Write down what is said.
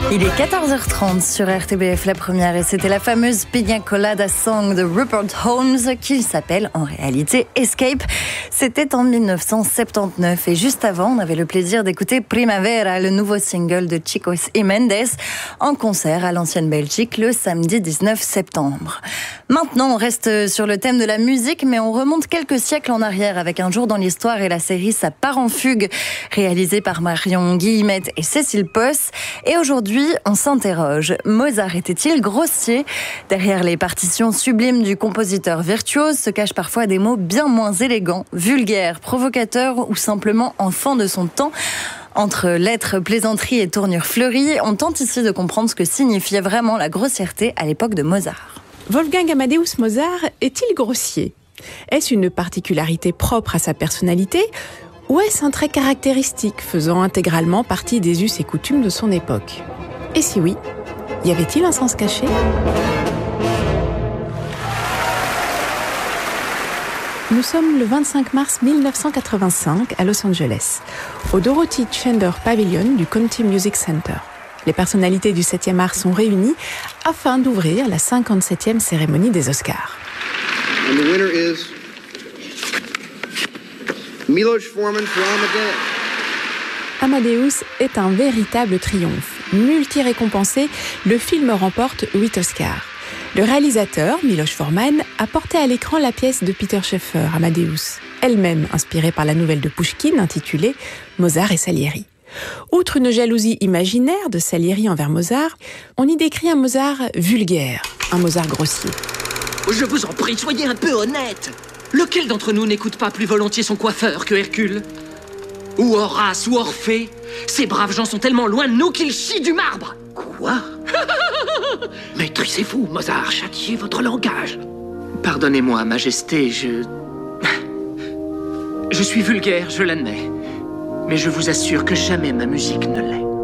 Il est 14h30 sur RTBF, la première, et c'était la fameuse Pina Colada Song de Rupert Holmes qui s'appelle en réalité Escape. C'était en 1979 et juste avant, on avait le plaisir d'écouter Primavera, le nouveau single de Chicos y Mendes, en concert à l'Ancienne Belgique le samedi 19 septembre. Maintenant, on reste sur le thème de la musique, mais on remonte quelques siècles en arrière avec Un jour dans l'histoire et la série Ça part en fugue, réalisée par Marion Guillemette et Cécile Posse. Et aujourd'hui, on s'interroge. Mozart était-il grossier ? Derrière les partitions sublimes du compositeur virtuose se cachent parfois des mots bien moins élégants, vulgaires, provocateurs ou simplement enfants de son temps. Entre lettres, plaisanteries et tournures fleuries, on tente ici de comprendre ce que signifiait vraiment la grossièreté à l'époque de Mozart. Wolfgang Amadeus Mozart est-il grossier ? Est-ce une particularité propre à sa personnalité ? Ou est-ce un trait caractéristique faisant intégralement partie des us et coutumes de son époque ? Et si oui, y avait-il un sens caché ? Nous sommes le 25 mars 1985 à Los Angeles, au Dorothy Chandler Pavilion du County Music Center. Les personnalités du 7e art sont réunies afin d'ouvrir la 57e cérémonie des Oscars. And the winner is Milos Forman for Amadeus. Amadeus est un véritable triomphe. Multi-récompensé, le film remporte 8 Oscars. Le réalisateur, Milos Forman, a porté à l'écran la pièce de Peter Shaffer, Amadeus, elle-même inspirée par la nouvelle de Pouchkine intitulée Mozart et Salieri. Outre une jalousie imaginaire de Salieri envers Mozart, on y décrit un Mozart vulgaire, un Mozart grossier. Je vous en prie, soyez un peu honnête. Lequel d'entre nous n'écoute pas plus volontiers son coiffeur que Hercule ? Ou Horace ou Orphée ? Ces braves gens sont tellement loin de nous qu'ils chient du marbre. Quoi ? Maîtrisez-vous, Mozart, châtiez votre langage. Pardonnez-moi, Majesté, je suis vulgaire, je l'admets. Mais je vous assure que jamais ma musique ne l'est.